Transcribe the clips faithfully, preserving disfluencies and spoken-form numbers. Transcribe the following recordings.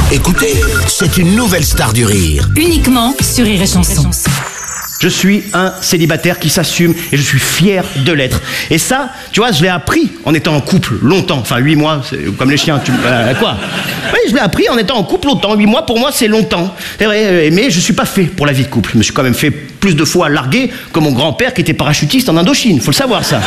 Écoutez, c'est une nouvelle star du rire. Uniquement sur Rire et Chanson. Je suis un célibataire qui s'assume et je suis fier de l'être. Et ça, tu vois, je l'ai appris en étant en couple longtemps. Enfin, huit mois, c'est comme les chiens. Tu... Euh, quoi Oui, je l'ai appris en étant en couple longtemps. Huit mois, pour moi, c'est longtemps. C'est vrai, mais je suis pas fait pour la vie de couple. Je me suis quand même fait plus de fois larguer que mon grand-père qui était parachutiste en Indochine. Faut le savoir, ça.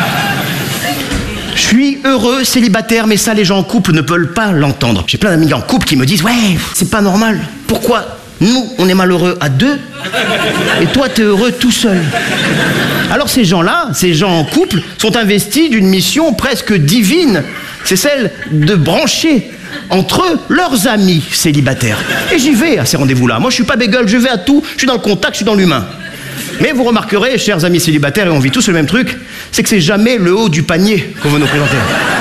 Je suis heureux, célibataire, mais ça, les gens en couple ne peuvent pas l'entendre. J'ai plein d'amis en couple qui me disent « Ouais, c'est pas normal. Pourquoi nous, on est malheureux à deux, et toi, t'es heureux tout seul ?» Alors ces gens-là, ces gens en couple, sont investis d'une mission presque divine. C'est celle de brancher entre eux leurs amis célibataires. Et j'y vais à ces rendez-vous-là. Moi, je suis pas bégueule, je vais à tout. Je suis dans le contact, je suis dans l'humain. Mais vous remarquerez, chers amis célibataires, et on vit tous le même truc, c'est que c'est jamais le haut du panier qu'on veut nous présenter.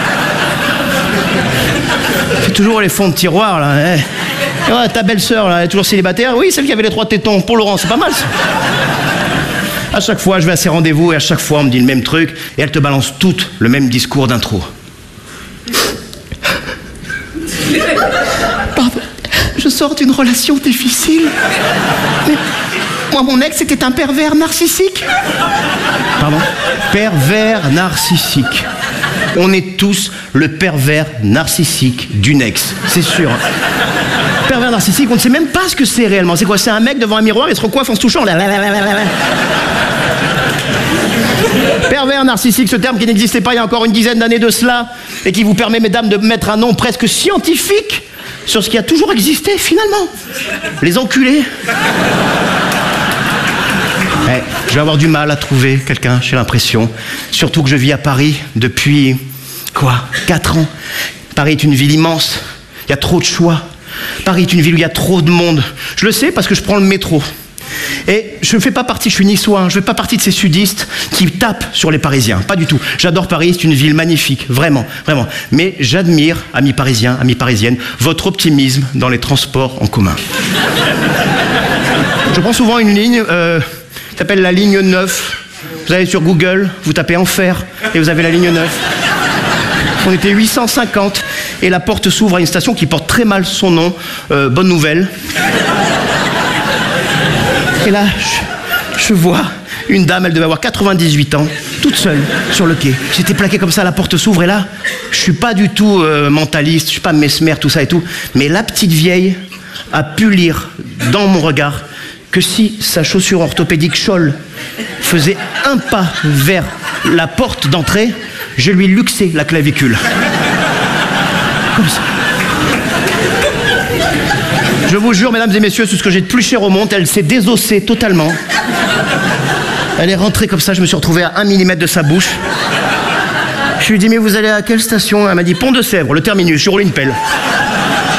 C'est toujours les fonds de tiroir, là. Hein. Ouais, ta belle-sœur, là, elle est toujours célibataire. Oui, celle qui avait les trois tétons. Pour Laurent, c'est pas mal, ça. À chaque fois, je vais à ces rendez-vous, et à chaque fois, on me dit le même truc, et elle te balance toutes le même discours d'intro. Pardon, je sors d'une relation difficile. Mais... moi, mon ex, c'était un pervers narcissique. Pardon ? Pervers narcissique. On est tous le pervers narcissique d'une ex, c'est sûr. Pervers narcissique, on ne sait même pas ce que c'est réellement. C'est quoi ? C'est un mec devant un miroir, il se recoiffe en se touchant. Pervers narcissique, ce terme qui n'existait pas il y a encore une dizaine d'années de cela, et qui vous permet, mesdames, de mettre un nom presque scientifique sur ce qui a toujours existé, finalement. Les enculés. Eh, je vais avoir du mal à trouver quelqu'un, j'ai l'impression. Surtout que je vis à Paris depuis, quoi, quatre ans. Paris est une ville immense, il y a trop de choix. Paris est une ville où il y a trop de monde. Je le sais parce que je prends le métro. Et je ne fais pas partie, je suis niçois, hein, je ne fais pas partie de ces sudistes qui tapent sur les Parisiens. Pas du tout. J'adore Paris, c'est une ville magnifique, vraiment, vraiment. Mais j'admire, amis parisiens, amis parisiennes, votre optimisme dans les transports en commun. Je prends souvent une ligne... Euh, qui s'appelle la ligne neuf. Vous allez sur Google, vous tapez Enfer et vous avez la ligne neuf. On était huit cent cinquante et la porte s'ouvre à une station qui porte très mal son nom. Euh, bonne nouvelle. Et là, je, je vois une dame, elle devait avoir quatre-vingt-dix-huit ans, toute seule sur le quai. J'étais plaqué comme ça, la porte s'ouvre et là, je suis pas du tout euh, mentaliste, je suis pas mesmer, tout ça et tout. Mais la petite vieille a pu lire dans mon regard que si sa chaussure orthopédique Scholl faisait un pas vers la porte d'entrée, je lui luxais la clavicule. Comme ça. Je vous jure, mesdames et messieurs, c'est ce que j'ai de plus cher au monde, elle s'est désossée totalement. Elle est rentrée comme ça, je me suis retrouvé à un millimètre de sa bouche. Je lui ai dit, mais vous allez à quelle station ? Elle m'a dit, Pont de Sèvres, le terminus, je roule une pelle.